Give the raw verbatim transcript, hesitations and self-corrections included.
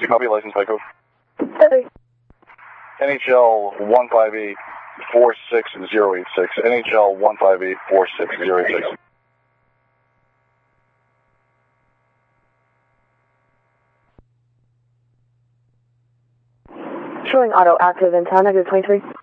Copy, license plate code. Sorry. N H L one five eight four six zero eight six. N H L one five eight four six zero eight six. Showing auto active in town, negative twenty-three.